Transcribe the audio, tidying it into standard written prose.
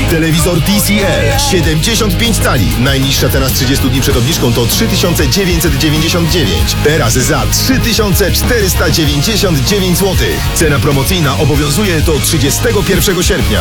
Telewizor TCL 75 cali. Najniższa cena z 30 dni przed obniżką to 3999. Teraz za 3499 zł. Cena promocyjna obowiązuje do 31 sierpnia.